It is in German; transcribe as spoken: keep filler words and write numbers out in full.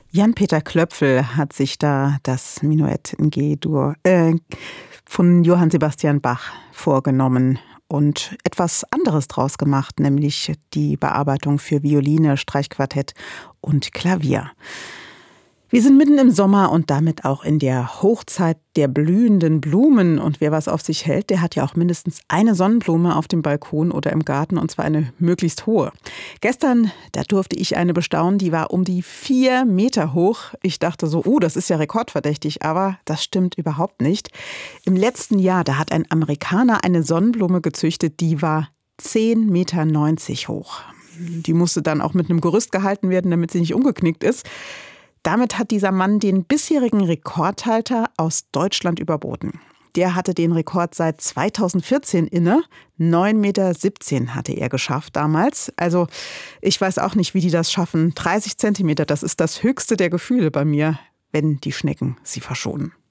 Jan-Peter Klöpfel hat sich da das Menuett in G-Dur äh, von Johann Sebastian Bach vorgenommen und etwas anderes draus gemacht, nämlich die Bearbeitung für Violine, Streichquartett und Klavier. Wir sind mitten im Sommer und damit auch in der Hochzeit der blühenden Blumen. Und wer was auf sich hält, der hat ja auch mindestens eine Sonnenblume auf dem Balkon oder im Garten, und zwar eine möglichst hohe. Gestern, da durfte ich eine bestaunen, die war um die vier Meter hoch. Ich dachte so, oh, das ist ja rekordverdächtig, aber das stimmt überhaupt nicht. Im letzten Jahr, da hat ein Amerikaner eine Sonnenblume gezüchtet, die war zehn Meter neunzig hoch. Die musste dann auch mit einem Gerüst gehalten werden, damit sie nicht umgeknickt ist. Damit hat dieser Mann den bisherigen Rekordhalter aus Deutschland überboten. Der hatte den Rekord seit zweitausendvierzehn inne. neun Meter siebzehn hatte er geschafft damals. Also ich weiß auch nicht, wie die das schaffen. dreißig Zentimeter, das ist das höchste der Gefühle bei mir, wenn die Schnecken sie verschonen.